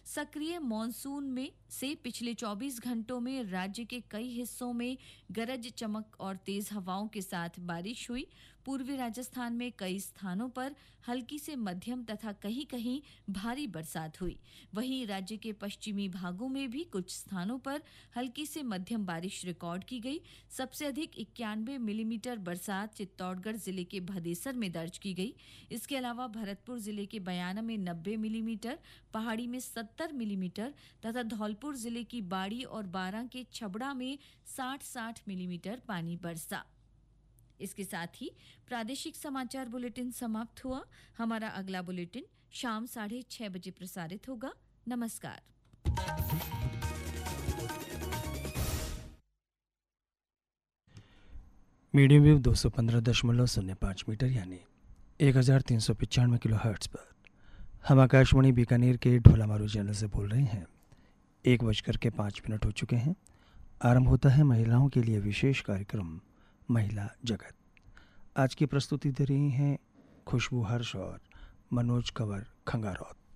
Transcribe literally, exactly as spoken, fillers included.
सक्रिय मॉनसून में से पिछले चौबीस घंटों में राज्य के कई हिस्सों में गरज चमक और तेज हवाओं के साथ बारिश हुई। पूर्वी राजस्थान में कई स्थानों पर हल्की से मध्यम तथा कहीं-कहीं भारी बरसात हुई। वहीं राज्य के पश्चिमी भागों में भी कुछ स्थानों पर हल्की से मध्यम बारिश रिकॉर्ड की गई। सबसे अधिक इक्यानवे मिलीमीटर बरसात चित्तौड़गढ़ जिले के भदेसर में दर्ज की गई। इसके अलावा भरतपुर जिले के बयाना में नब्बे मिलीमीटर, पहाड़ी में सत्तर मिलीमीटर तथा धौलपुर जिले की बाड़ी और बारां के छबड़ा में साठ साठ मिलीमीटर पानी बरसा। इसके साथ ही प्रादेशिक समाचार बुलेटिन समाप्त हुआ। हमारा अगला बुलेटिन शाम साढ़े छह बजे प्रसारित होगा। नमस्कार। मीडियम वेव दो सौ पंद्रह दशमलव शून्य पाँच मीटर यानी एक हजार तीन सौ पचानवे किलो हर्ट्ज पर हम आकाशवाणी बीकानेर के ढोलामारू चैनल से बोल रहे हैं। एक बजकर के पाँच मिनट हो चुके हैं। आरंभ होता है महिलाओं के लिए विशेष कार्यक्रम महिला जगत। आज की प्रस्तुति दे रही हैं खुशबू हर्ष और मनोज कंवर खंगारौत।